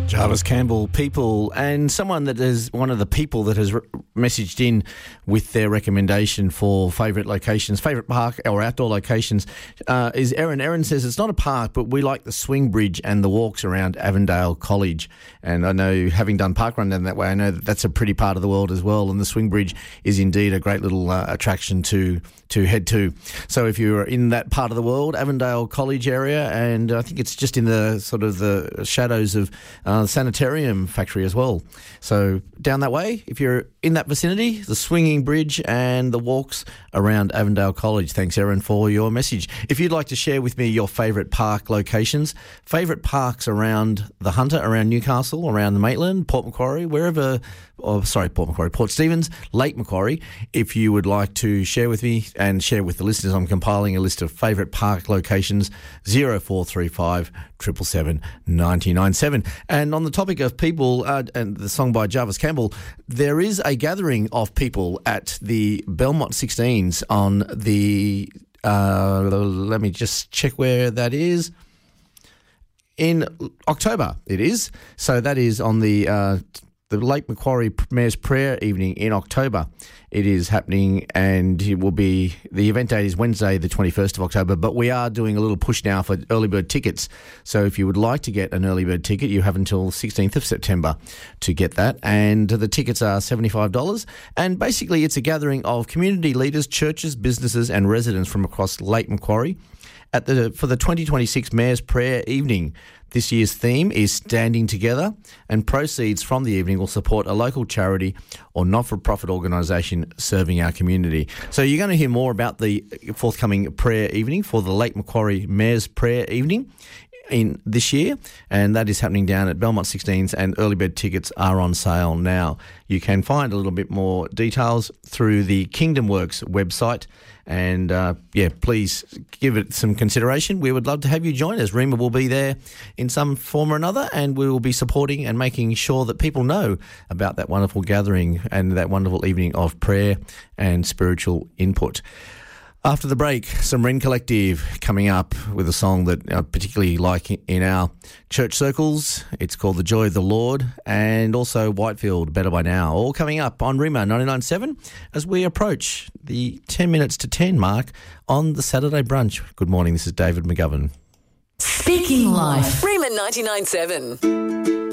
Jarvis Campbell, People, and someone that is one of the people that has messaged in with their recommendation for favourite locations, favourite park or outdoor locations, is Erin. Erin says it's not a park, but we like the swing bridge and the walks around Avondale College. And I know, having done parkrun down that way, I know that that's a pretty part of the world as well. And the swing bridge is indeed a great little attraction to head to. So if you're in that part of the world, Avondale College area, and I think it's just in the sort of the shadows of sanitarium factory as well. So down that way, if you're in that vicinity, the swinging bridge and the walks around Avondale College. Thanks, Erin, for your message. If you'd like to share with me your favourite park locations, favourite parks around the Hunter, around Newcastle, around the Maitland, Port Macquarie, Port Stephens, Lake Macquarie, if you would like to share with me and share with the listeners, I'm compiling a list of favourite park locations, 0435 777 997. And on the topic of people and the song by Jarvis Campbell, there is a gathering of people at the Belmont 16s on the, let me just check where that is. In October, it is. So that is on the Lake Macquarie Mayor's Prayer evening in October. It is happening, and it will be, the event date is Wednesday, the 21st of October, but we are doing a little push now for early bird tickets. So if you would like to get an early bird ticket, you have until 16th of September to get that. And the tickets are $75. And basically it's a gathering of community leaders, churches, businesses and residents from across Lake Macquarie for the 2026 Mayor's Prayer evening. This year's theme is Standing Together, and proceeds from the evening will support a local charity or not-for-profit organisation serving our community. So you're going to hear more about the forthcoming prayer evening for the Lake Macquarie Mayor's Prayer evening in this year, and that is happening down at Belmont 16s, and early bird tickets are on sale now. You can find a little bit more details through the Kingdom Works website, and please give it some consideration. We would love to have you join us. Rima will be there in some form or another, and we will be supporting and making sure that people know about that wonderful gathering and that wonderful evening of prayer and spiritual input. After the break, some Wren Collective coming up with a song that I particularly like in our church circles. It's called The Joy of the Lord, and also Whitefield, Better By Now. All coming up on Rima 99.7 as we approach the 10 minutes to 10 mark on the Saturday brunch. Good morning, this is David McGovern. Speaking Life. Rima 99.7.